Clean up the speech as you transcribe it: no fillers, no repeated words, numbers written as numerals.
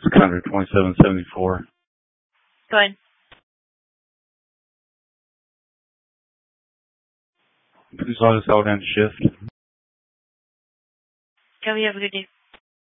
Conner 2774. Go ahead. Please let us out and shift. Can we have a good day?